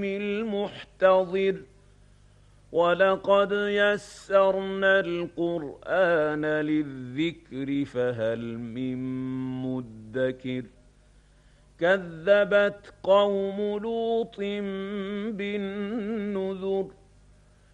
المحتضر ولقد يسرنا القرآن للذكر فهل من مدكر كذبت قوم لوط بالنذر